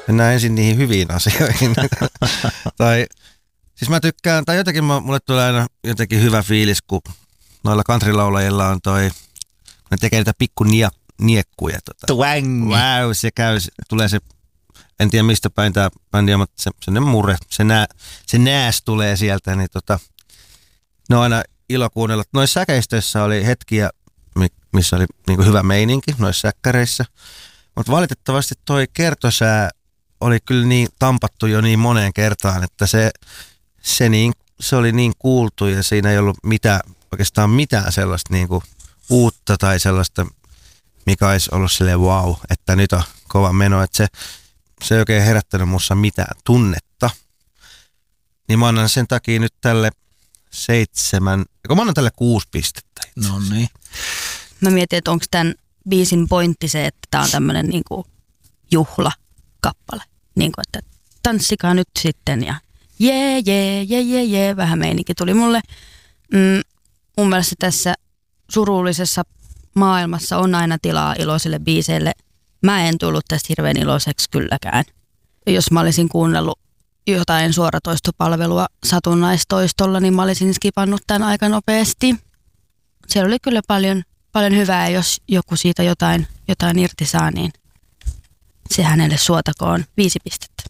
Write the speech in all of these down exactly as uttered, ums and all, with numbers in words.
mennään ensin niihin hyviin asioihin. tai, siis mä tykkään, tai jotenkin mä, mulle tulee aina jotenkin hyvä fiilis, kun noilla countrylaulajilla on toi, kun ne tekee niitä pikku nie, niekkuja. Tota. Twang! Wow, se käy, tulee se, en tiedä mistä päin tää bändi on, mutta se, se murre, se, nää, se nääs tulee sieltä, niin tota, ne on aina ilo kuunnella. Noissa säkeistöissä oli hetkiä, missä oli niinku hyvä meininki, noissa säkkäreissä, mutta valitettavasti toi kertosää oli kyllä niin tampattu jo niin moneen kertaan, että se, se, niin, se oli niin kuultu ja siinä ei ollut mitään, oikeastaan mitään sellaista niinku uutta tai sellaista, mikä olisi ollut silleen wow, että nyt on kova meno, että se, se ei oikein herättänyt musta mitään tunnetta. Niin mä annan sen takia nyt tälle seitsemän, kun mä annan tälle kuusi pistettä. No niin. Mä mietin, että onko tämän biisin pointti se, että tää on tämmönen niinku juhlakappale. Niinku, että tanssikaa nyt sitten ja jee, jee, jee, jee, jee, vähän meininki tuli mulle. Mm, mun mielestä tässä surullisessa maailmassa on aina tilaa iloisille biiseille. Mä en tullut tästä hirveän iloiseksi kylläkään. Jos mä olisin kuunnellut jotain suoratoistopalvelua satunnaistoistolla, niin mä olisin skipannut tämän aika nopeasti. Siellä oli kyllä paljon, paljon hyvää, jos joku siitä jotain, jotain irti saa, niin se hänelle suotakoon viisi pistettä.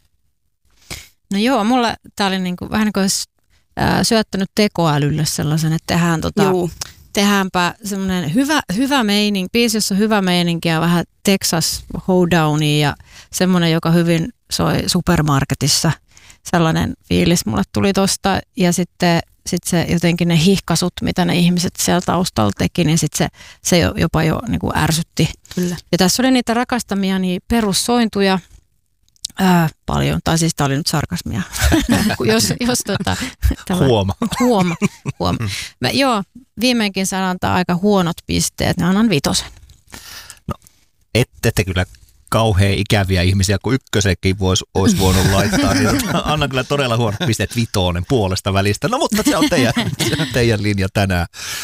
No joo, mulla tää oli niinku, vähän niin kuin olisi ää, syöttänyt tekoälylle sellaisen, että tehdään, tota, tehdäänpä semmoinen hyvä, hyvä meininki, biisi, jossa on hyvä meininki ja vähän Texas Hoedownia ja semmoinen, joka hyvin soi supermarketissa. Sellainen fiilis mulle tuli tosta ja sitten sit se jotenkin ne hihkasut, mitä ne ihmiset siellä taustalla teki, niin sitten se, se jopa jo niin kuin ärsytti. Kyllä. Ja tässä oli niitä rakastamia niin perussointuja ää, paljon, tai siis tämä oli nyt sarkasmia. jos, jos tota, tämä, huoma. Huoma. huoma. Mä, joo, viimeinkin saan antaa aika huonot pisteet, ne annan vitosen. No, ette te kyllä kauhean ikäviä ihmisiä, kun ykkösekin vois, olisi voinut laittaa. Niin annan kyllä todella huonot pisteet vitonen puolesta välistä. No mutta se on teidän, se on teidän linja tänään.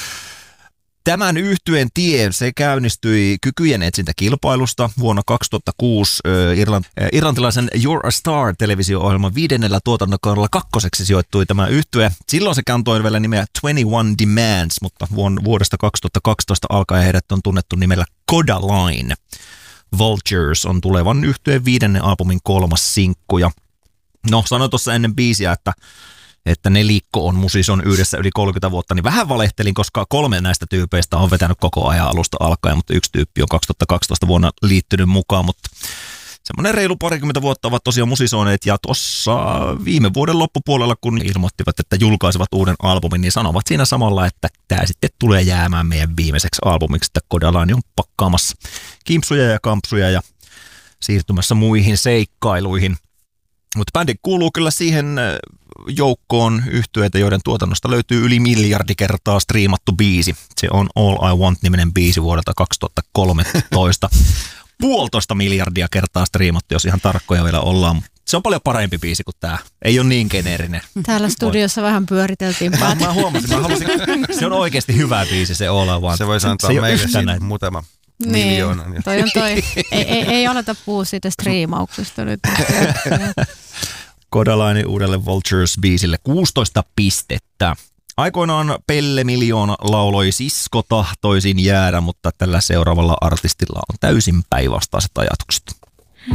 Tämän yhtyeen tie, se käynnistyi kykyjen etsintäkilpailusta vuonna kaksituhattakuusi Irlant, irlantilaisen You're a Star-televisio-ohjelman viidennellä tuotantokaudella kakkoseksi sijoittui tämä yhtye. Silloin se kantoi vielä nimeä twenty-one Demands, mutta vuodesta kaksituhattakaksitoista alkaen heidät on tunnettu nimellä Codaline. Vultures on tulevan yhtyeen viidennen albumin kolmas sinkku. Ja no, sanoin tuossa ennen biisiä, että, että nelikko on musison yhdessä yli kolmekymmentä vuotta, niin vähän valehtelin, koska kolme näistä tyypeistä on vetänyt koko ajan alusta alkaen, mutta yksi tyyppi on kaksituhattakaksitoista vuonna liittynyt mukaan, mutta semmoinen reilu parikymmentä vuotta ovat tosiaan musisoineet, ja tuossa viime vuoden loppupuolella, kun ilmoittivat, että julkaisivat uuden albumin, niin sanovat siinä samalla, että tämä sitten tulee jäämään meidän viimeiseksi albumiksi, että Codaline on pakkaamassa kimpsuja ja kampsuja ja siirtymässä muihin seikkailuihin. Mutta bändi kuuluu kyllä siihen joukkoon yhtyeitä, joiden tuotannosta löytyy yli miljardi kertaa striimattu biisi. Se on All I Want-niminen biisi vuodelta kaksituhattakolmetoista. Puolitoista miljardia kertaa striimattu, jos ihan tarkkoja vielä ollaan. Se on paljon parempi biisi kuin tämä. Ei ole niin geneerinen. Täällä studiossa vähän pyöriteltiin mä, mä huomasin, mä halusin, se on oikeasti hyvä biisi, se All I Want. Se voisi antaa meille siitä muutama niin, miljoonan. Toi on toi. ei, ei, ei aleta puhua siitä striimauksesta nyt. Codaline uudelle Vultures-biisille kuusitoista pistettä. Aikoinaan Pelle Miljoona lauloi Sisko tahtoisin jäädä, mutta tällä seuraavalla artistilla on täysin päinvastaiset ajatukset.